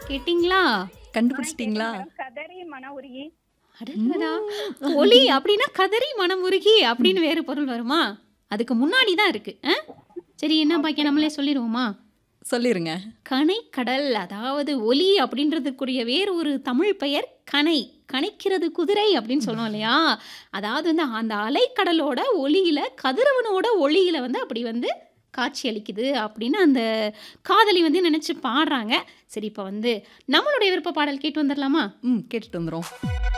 கேட்டீங்களா? கண்டுபிடிச்சிட்டீங்களா? கேட்டேங்க மேடம். கதறி மன உருகி. அடடடா! ஒலி அப்படின்னா கதறி மனமுருகி அப்படின்னு வேறு பொருள் வருமா? அதுக்கு முன்னாடி தான் இருக்கு. சரி என்ன பாக்கியம் நம்மளே சொல்லிருவோமா? சொல்லிருங்க. கனைக்கடல் அதாவது ஒலி அப்படின்றதுக்குரிய வேறு ஒரு தமிழ் பெயர் கனை. கனைக்கிறது குதிரை அப்படின்னு சொல்லுவோம் இல்லையா? அதாவது வந்து அந்த அலைக்கடலோட ஒலியில கதிரவனோட ஒளியில வந்து அப்படி வந்து காட்சி அளிக்குது அப்படின்னு அந்த காதலி வந்து நினைச்சு பாடுறாங்க. சரி இப்ப வந்து நம்மளுடைய விருப்ப பாடல் கேட்டு வந்துடலாமா? கேட்டுட்டு வந்துரும்.